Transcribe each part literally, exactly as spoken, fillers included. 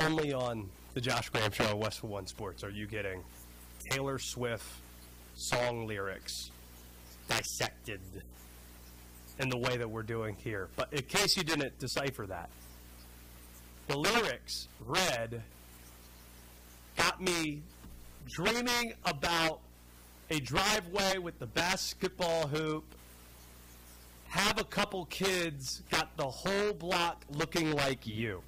only on the Josh Graham Show on Westwood One Sports are you getting Taylor Swift song lyrics dissected in the way that we're doing here. But in case you didn't decipher that, the lyrics read got me dreaming about a driveway with the basketball hoop, have a couple kids, got the whole block looking like you.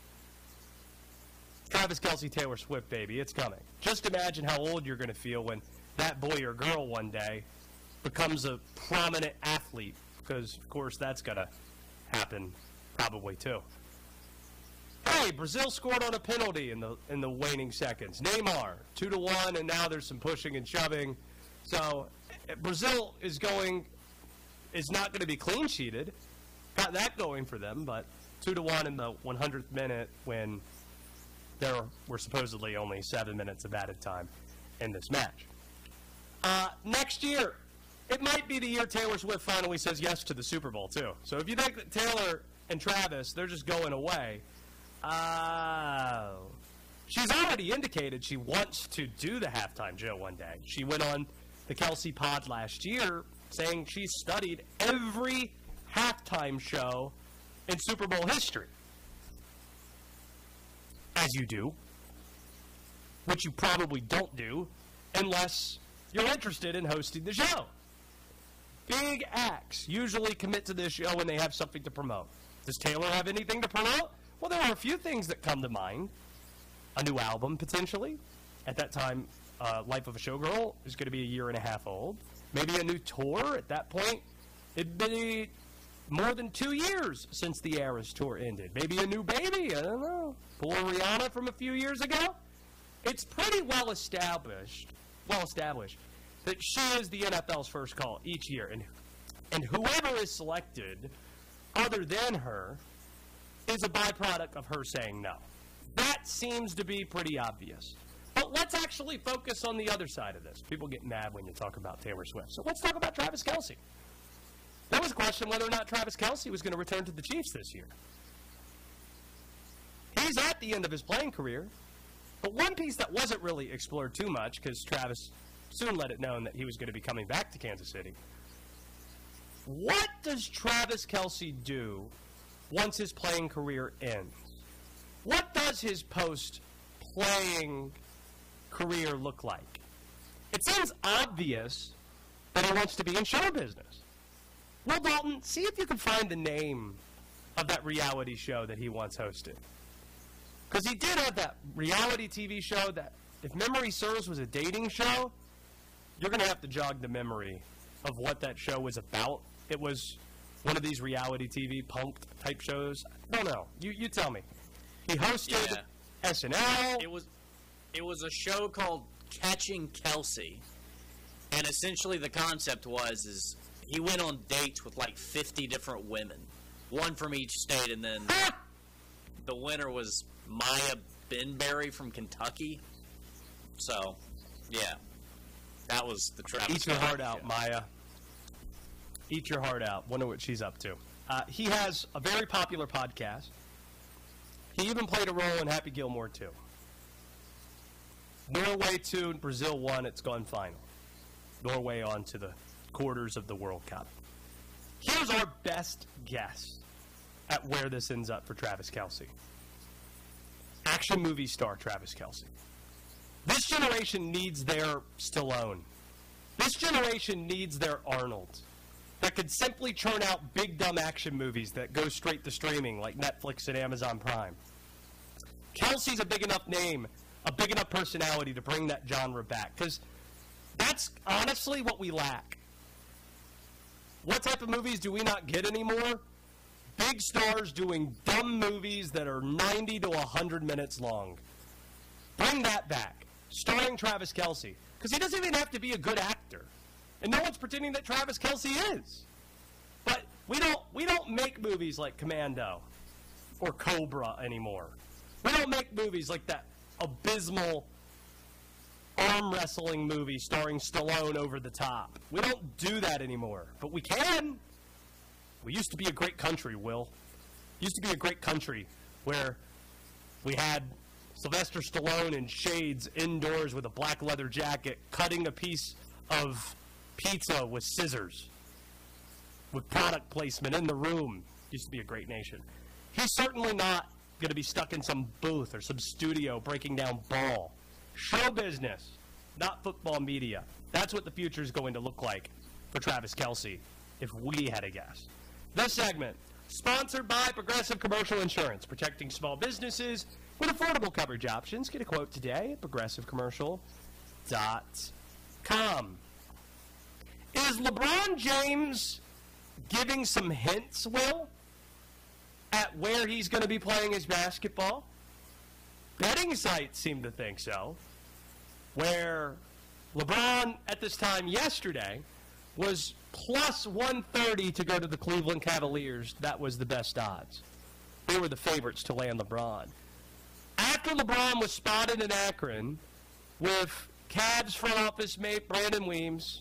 Travis Kelce, Taylor Swift, baby, it's coming. Just imagine how old you're going to feel when that boy or girl one day becomes a prominent athlete, because, of course, that's going to happen probably too. Hey, Brazil scored on a penalty in the in the waning seconds. Neymar, two to one, and now there's some pushing and shoving. So Brazil is going is not going to be clean sheeted. Got that going for them, but two to one in the one hundredth minute when there were supposedly only seven minutes of added time in this match. Uh, next year, it might be the year Taylor Swift finally says yes to the Super Bowl too. So if you think that Taylor and Travis, they're just going away. Uh, she's already indicated she wants to do the halftime show one day. She went on the Kelce Pod last year saying she studied every halftime show in Super Bowl history. As you do. Which you probably don't do unless you're interested in hosting the show. Big acts usually commit to this show when they have something to promote. Does Taylor have anything to promote? Well, there are a few things that come to mind. A new album, potentially. At that time, uh, Life of a Showgirl is going to be a year and a half old. Maybe a new tour. At that point, it'd be more than two years since the Eras tour ended. Maybe a new baby. I don't know. Pull Rihanna from a few years ago. It's pretty well established, well established, that she is the N F L's first call each year. And, and whoever is selected, other than her, is a byproduct of her saying no. That seems to be pretty obvious. But let's actually focus on the other side of this. People get mad when you talk about Taylor Swift. So let's talk about Travis Kelce. There was a question whether or not Travis Kelce was going to return to the Chiefs this year. He's at the end of his playing career. But one piece that wasn't really explored too much, because Travis soon let it known that he was going to be coming back to Kansas City. What does Travis Kelce do once his playing career ends? What does his post-playing career look like? It seems obvious that he wants to be in show business. Will Dalton, see if you can find the name of that reality show that he once hosted. Because he did have that reality T V show that, if memory serves, was a dating show. You're going to have to jog the memory of what that show was about. It was one of these reality T V punked type shows. I don't know. You you tell me. He hosted yeah. S N L. It was it was a show called Catching Kelce, and essentially the concept was is he went on dates with like fifty different women, one from each state, and then the winner was Maya Benberry from Kentucky. So, yeah, that was the Travis. Eat your heart out, Maya. Eat your heart out. Wonder what she's up to. Uh, he has a very popular podcast. He even played a role in Happy Gilmore two. Norway two, Brazil one, it's gone final. Norway on to the quarters of the World Cup. Here's our best guess at where this ends up for Travis Kelce. Action movie star Travis Kelce. This generation needs their Stallone. This generation needs their Arnold. That could simply churn out big, dumb action movies that go straight to streaming like Netflix and Amazon Prime. Kelce's a big enough name, a big enough personality to bring that genre back. Because that's honestly what we lack. What type of movies do we not get anymore? Big stars doing dumb movies that are ninety to one hundred minutes long. Bring that back. Starring Travis Kelce. Because he doesn't even have to be a good actor. And no one's pretending that Travis Kelce is. But we don't we don't make movies like Commando or Cobra anymore. We don't make movies like that abysmal arm wrestling movie starring Stallone over the top. We don't do that anymore. But we can. We used to be a great country, Will. Used to be a great country where We had Sylvester Stallone in shades indoors with a black leather jacket cutting a piece of pizza with scissors with product placement in the room. Used to be a great nation. He's certainly not going to be stuck in some booth or some studio breaking down ball. Show business, not football media. That's what the future is going to look like for Travis Kelce, if we had a guess. This segment, sponsored by Progressive Commercial Insurance, protecting small businesses with affordable coverage options. Get a quote today at progressive commercial dot com. Is LeBron James giving some hints, Will, at where he's going to be playing his basketball? Betting sites seem to think so, where LeBron, at this time yesterday, was plus one thirty to go to the Cleveland Cavaliers. That was the best odds. They were the favorites to land LeBron. After LeBron was spotted in Akron with Cavs front office mate Brandon Weems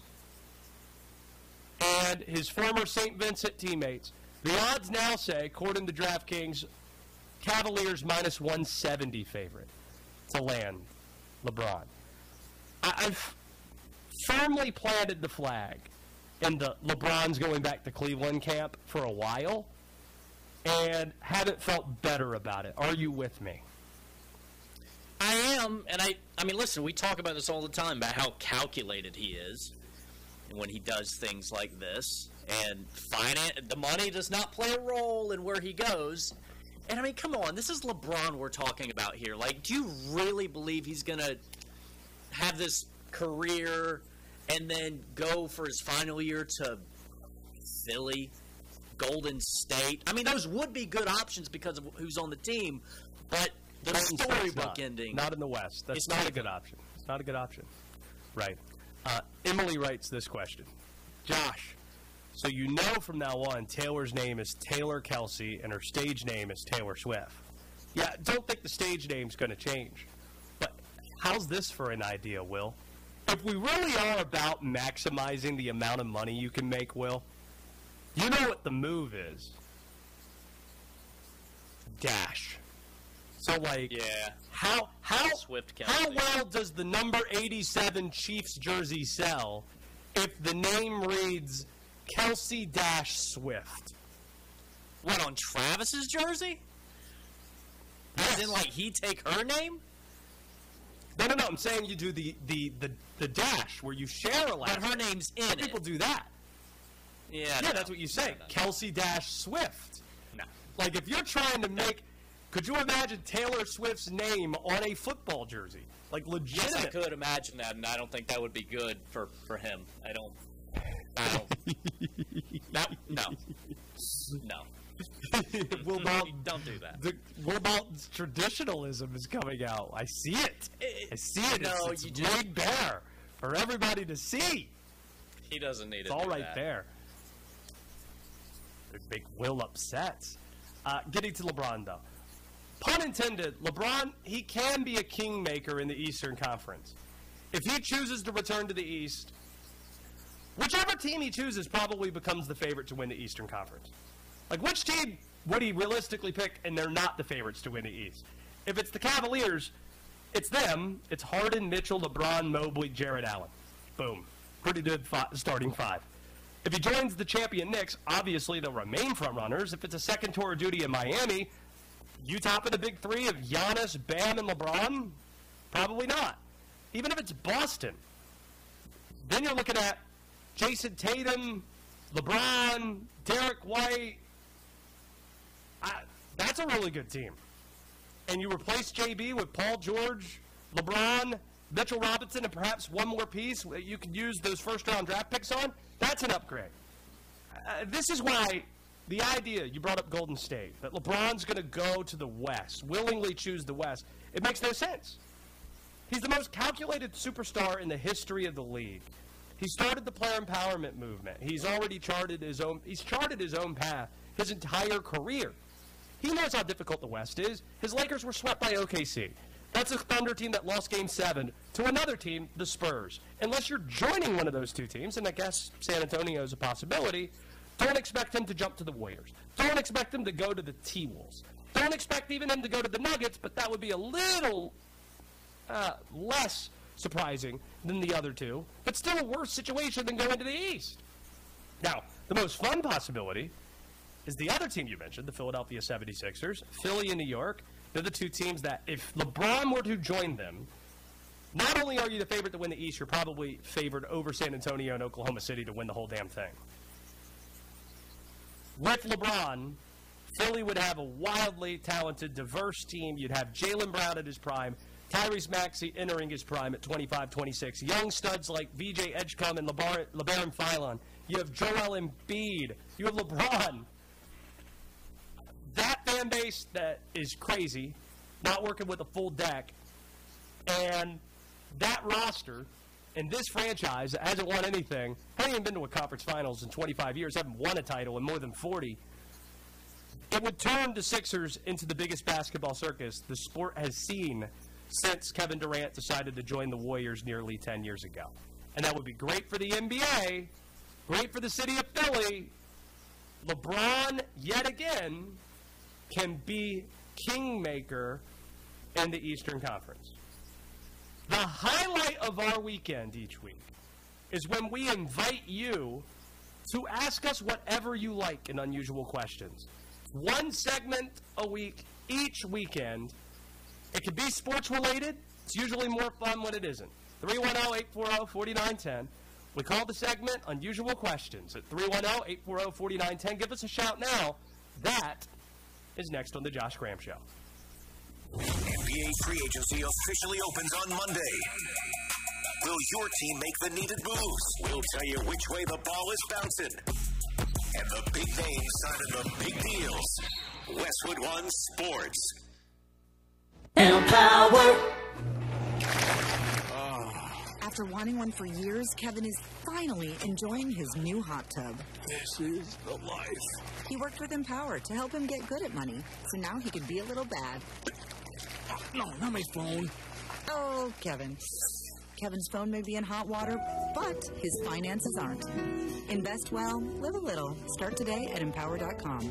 and his former Saint Vincent teammates, the odds now say, according to DraftKings, Cavaliers minus one seventy favorite to land LeBron. I, I've firmly planted the flag in the LeBron's going back to Cleveland camp for a while and haven't felt better about it. Are you with me? I am, and I, I mean, listen, we talk about this all the time, about how calculated he is when he does things like this, and finan- the money does not play a role in where he goes. And, I mean, come on, this is LeBron we're talking about here. Like, do you really believe he's going to have this career and then go for his final year to Philly, Golden State? I mean, those would be good options because of who's on the team, but the storybook ending. Not in the West. That's not a good option. It's not a good option. Right. Uh, Emily writes this question. Josh, so you know from now on Taylor's name is Taylor Kelce and her stage name is Taylor Swift. Yeah, don't think the stage name's going to change. But how's this for an idea, Will? If we really are about maximizing the amount of money you can make, Will, you know what the move is. Dash. So, like, yeah. how how Swift Kelce. How well does the number eighty-seven Chiefs jersey sell if the name reads Kelce Dash Swift? What, on Travis's jersey? Yes. As in, like, he take her name? No, no, no. I'm saying you do the the, the, the dash where you share a last. But her name's in it. People do that. Yeah, Yeah, no. that's what you say. No, no. Kelce Dash Swift. No. Like, if you're trying to make... Could you imagine Taylor Swift's name on a football jersey? Like, legitimate. Yes, I could imagine that, and I don't think that would be good for, for him. I don't. I don't. no. No. No. What about, Don't do that. the, what about traditionalism is coming out? I see it. I see it. No, it's, it's you just- laid bare for everybody to see. He doesn't need It's to all do right that. there. Big Will upset. Uh, getting to LeBron, though. Pun intended, LeBron, he can be a kingmaker in the Eastern Conference. If he chooses to return to the East, whichever team he chooses probably becomes the favorite to win the Eastern Conference. Like, which team would he realistically pick and they're not the favorites to win the East? If it's the Cavaliers, it's them. It's Harden, Mitchell, LeBron, Mobley, Jared Allen. Boom. Pretty good fi- starting five. If he joins the champion Knicks, obviously they'll remain frontrunners. If it's a second tour of duty in Miami, you top of the big three of Giannis, Bam, and LeBron? Probably not. Even if it's Boston, then you're looking at Jason Tatum, LeBron, Derek White. I, that's a really good team. And you replace J B with Paul George, LeBron, Mitchell Robinson, and perhaps one more piece that you could use those first-round draft picks on. That's an upgrade. Uh, this is why the idea, you brought up Golden State, that LeBron's going to go to the West, willingly choose the West, it makes no sense. He's the most calculated superstar in the history of the league. He started the player empowerment movement. He's already charted his own, he's charted his own path his entire career. He knows how difficult the West is. His Lakers were swept by O K C. That's a Thunder team that lost Game seven to another team, the Spurs. Unless you're joining one of those two teams, and I guess San Antonio is a possibility, don't expect him to jump to the Warriors. Don't expect him to go to the T-Wolves. Don't expect even him to go to the Nuggets, but that would be a little uh, less surprising than the other two, but still a worse situation than going to the East. Now, the most fun possibility is the other team you mentioned, the Philadelphia seventy-sixers, Philly and New York. They're the two teams that, if LeBron were to join them, not only are you the favorite to win the East, you're probably favored over San Antonio and Oklahoma City to win the whole damn thing. With LeBron, Philly would have a wildly talented, diverse team. You'd have Jaylen Brown at his prime, Tyrese Maxey entering his prime at twenty-five, twenty-six, young studs like V J Edgecombe and LeBar- LeBaron Philon. You have Joel Embiid. You have LeBron. That fan base that is crazy, not working with a full deck, and that roster and this franchise that hasn't won anything, hasn't even been to a conference finals in twenty-five years, haven't won a title in more than forty, it would turn the Sixers into the biggest basketball circus the sport has seen since Kevin Durant decided to join the Warriors nearly ten years ago. And that would be great for the N B A, great for the city of Philly. LeBron, yet again, can be kingmaker in the Eastern Conference. The highlight of our weekend each week is when we invite you to ask us whatever you like in Unusual Questions. One segment a week, each weekend. It can be sports-related. It's usually more fun when it isn't. three one zero, eight four zero, four nine one zero. We call the segment Unusual Questions at three one zero, eight four zero, four nine one zero. Give us a shout now. That is next on The Josh Graham Show. N B A free agency officially opens on Monday. Will your team make the needed moves? We'll tell you which way the ball is bouncing. And the big names signing the big deals. Westwood One Sports. Empower. After wanting one for years, Kevin is finally enjoying his new hot tub. This is the life. He worked with Empower to help him get good at money, so now he could be a little bad. No, not my phone. Oh, Kevin. Kevin's phone may be in hot water, but his finances aren't. Invest well, live a little. Start today at empower dot com.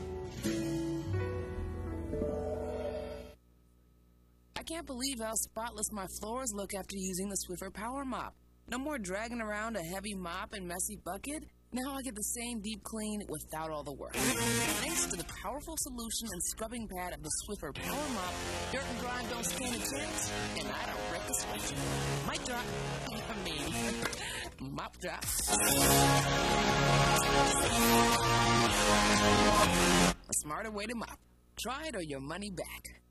I can't believe how spotless my floors look after using the Swiffer Power Mop. No more dragging around a heavy mop and messy bucket. Now I get the same deep clean without all the work. Thanks to the powerful solution and scrubbing pad of the Swiffer Power Mop, dirt and grime don't stand a chance, and I don't break a sweat. Mic drop. I mean, mop drop. A smarter way to mop. Try it or your money back.